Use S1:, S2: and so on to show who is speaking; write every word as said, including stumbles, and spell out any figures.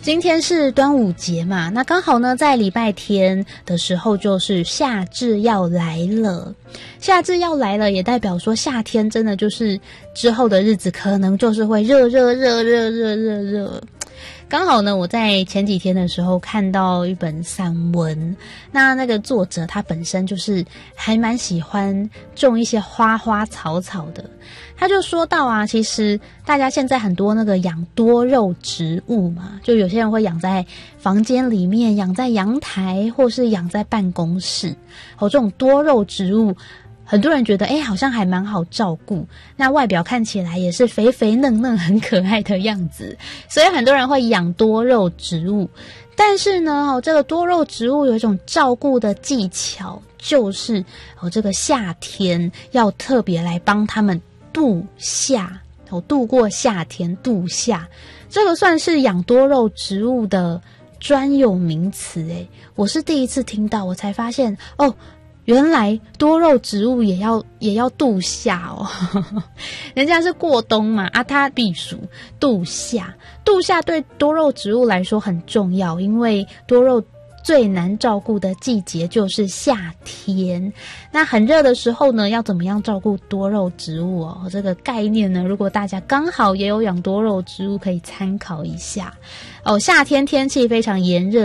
S1: 今天是端午节嘛，那刚好呢在礼拜天的时候就是夏至要来了。夏至要来了也代表说夏天真的就是之后的日子可能就是会热热热热热热热。刚好呢我在前几天的时候看到一本散文，那那个作者他本身就是还蛮喜欢种一些花花草草的，他就说到啊，其实大家现在很多那个养多肉植物嘛，就有些人会养在房间里面，养在阳台，或是养在办公室。哦，这种多肉植物很多人觉得诶好像还蛮好照顾，那外表看起来也是肥肥嫩嫩很可爱的样子，所以很多人会养多肉植物。但是呢、哦、这个多肉植物有一种照顾的技巧，就是哦这个夏天要特别来帮他们度夏，哦度过夏天，度夏，这个算是养多肉植物的专有名词诶，我是第一次听到，我才发现哦原来多肉植物也要也要度夏哦，人家是过冬嘛，啊，它避暑度夏，度夏对多肉植物来说很重要，因为多肉最难照顾的季节就是夏天。那很热的时候呢，要怎么样照顾多肉植物哦？这个概念呢，如果大家刚好也有养多肉植物，可以参考一下哦。夏天天气非常炎热。